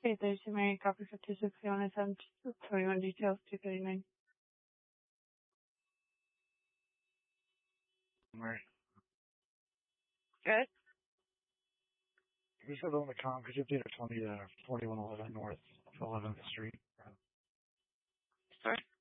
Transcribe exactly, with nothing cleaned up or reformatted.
Hey, there's your Mary, copy fifty-six, one seven, twenty-one details, two thirty-nine. Right. Good. We said on the com, could you update our twenty, uh, forty-one eleven North eleventh Street? Sorry.